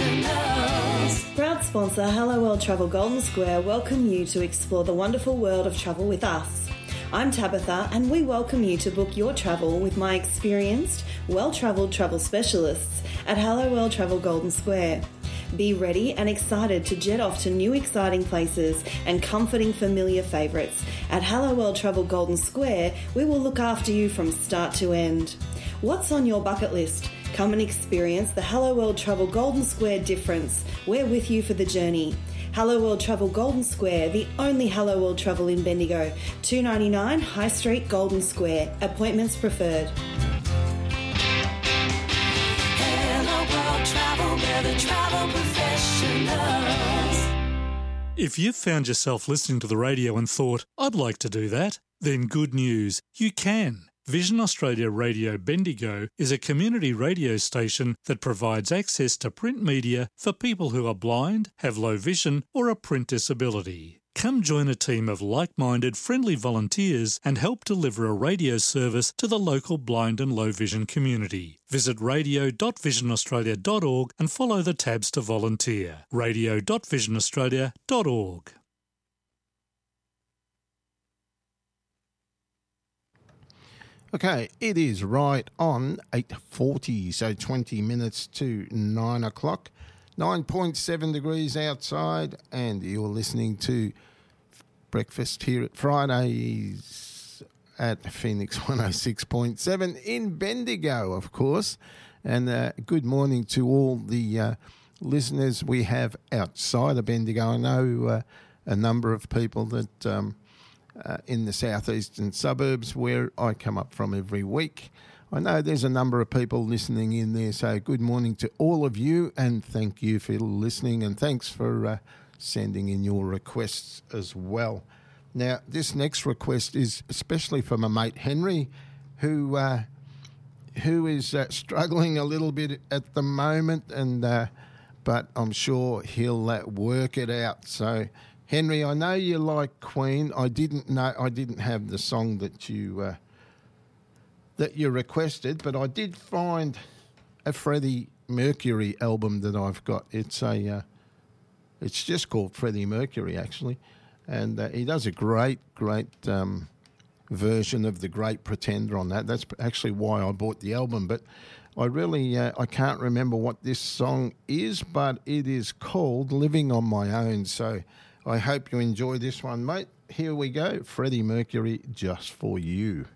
Professionals. Proud sponsor Hello World Travel Golden Square welcome you to explore the wonderful world of travel with us. I'm Tabitha and we welcome you to book your travel with my experienced, well-travelled travel specialists at Hello World Travel Golden Square. Be ready and excited to jet off to new exciting places and comforting familiar favourites. At Hello World Travel Golden Square, we will look after you from start to end. What's on your bucket list? Come and experience the Hello World Travel Golden Square difference. We're with you for the journey. Hello World Travel Golden Square, the only Hello World Travel in Bendigo. $2.99 High Street, Golden Square. Appointments preferred. The travel professionals. If you've found yourself listening to the radio and thought, I'd like to do that, then good news, you can. Vision Australia Radio Bendigo is a community radio station that provides access to print media for people who are blind, have low vision or a print disability. Come join a team of like-minded, friendly volunteers and help deliver a radio service to the local blind and low vision community. Visit radio.visionaustralia.org and follow the tabs to volunteer. radio.visionaustralia.org. Okay, it is right on 8:40, so 20 minutes to 9 o'clock. 9.7 degrees outside, and you're listening to Breakfast here at Fridays at Phoenix 106.7 in Bendigo, of course. And good morning to all the listeners we have outside of Bendigo. I know a number of people that in the southeastern suburbs where I come up from every week. I know there's a number of people listening in there, so good morning to all of you, and thank you for listening, and thanks for sending in your requests as well. Now, this next request is especially for my mate Henry, who is struggling a little bit at the moment, and but I'm sure he'll work it out. So, Henry, I know you like Queen. I didn't have the song that you requested, but I did find a Freddie Mercury album that I've got. It's just called Freddie Mercury, actually, and he does a great version of The Great Pretender on that. That's actually why I bought the album, but I really I can't remember what this song is, but it is called Living on My Own. So I hope you enjoy this one, mate. Here we go, Freddie Mercury, just for you.